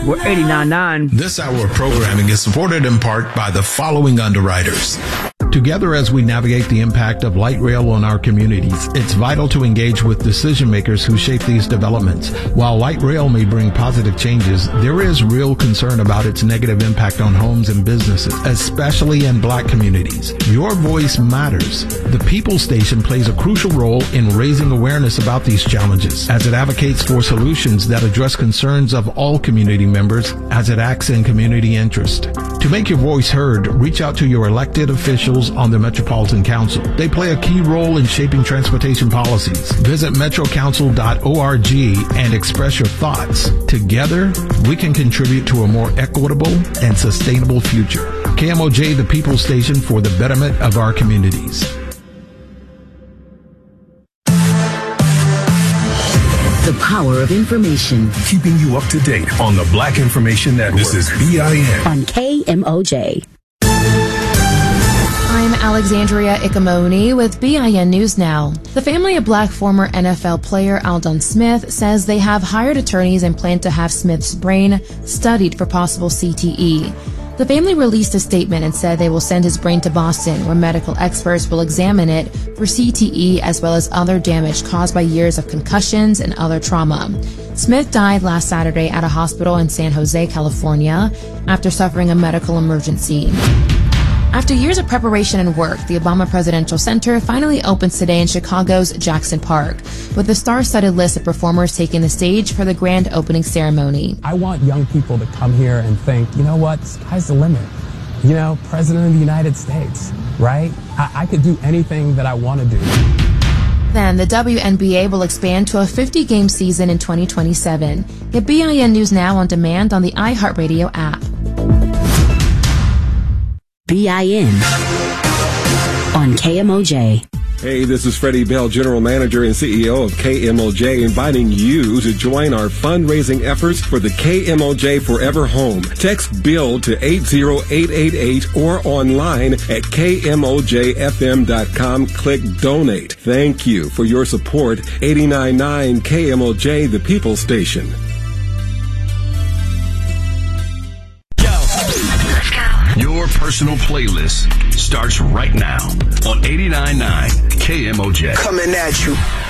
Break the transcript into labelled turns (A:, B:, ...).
A: We're 89.9.
B: This hour of programming is supported in part by the following underwriters. Together, as we navigate the impact of light rail on our communities, it's vital to engage with decision makers who shape these developments. While light rail may bring positive changes, there is real concern about its negative impact on homes and businesses, especially in Black communities. Your voice matters. The People Station plays a crucial role in raising awareness about these challenges as it advocates for solutions that address concerns of all community members as it acts in community interest. To make your voice heard, reach out to your elected officials on the Metropolitan Council. They play a key role in shaping transportation policies. Visit metrocouncil.org and express your thoughts. Together, we can contribute to a more equitable and sustainable future. KMOJ, the People Station, for the betterment of our communities.
C: The power of information.
D: Keeping you up to date on the Black Information Network. This is BIN.
C: On KMOJ.
E: I'm Alexandria Ikamoni with BIN News Now. The family of Black former NFL player Aldon Smith says they have hired attorneys and plan to have Smith's brain studied for possible CTE. The family released a statement and said they will send his brain to Boston, where medical experts will examine it for CTE as well as other damage caused by years of concussions and other trauma. Smith died last Saturday at a hospital in San Jose, California, after suffering a medical emergency. After years of preparation and work, the Obama Presidential Center finally opens today in Chicago's Jackson Park, with a star-studded list of performers taking the stage for the grand opening ceremony.
F: I want young people to come here and think, you know what, the sky's the limit. You know, President of the United States, right? I could do anything that I want to do.
E: Then the WNBA will expand to a 50-game season in 2027. Get BIN News Now on demand on the iHeartRadio app.
C: BIN on KMOJ.
G: Hey, this is Freddie Bell, General Manager and CEO of KMOJ, inviting you to join our fundraising efforts for the KMOJ Forever Home. Text BUILD to 80888 or online at KMOJFM.com. Click Donate. Thank you for your support. 89.9 KMOJ, the People Station.
D: Your personal playlist starts right now on 89.9 KMOJ.
H: Coming at you.